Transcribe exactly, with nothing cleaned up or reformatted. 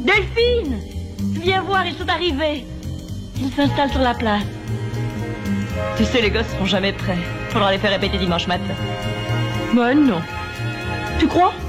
Delphine! Viens voir, ils sont arrivés. Ils s'installent sur la place. Tu sais, les gosses seront jamais prêts. Faudra les faire répéter dimanche matin. Moi, non. Tu crois?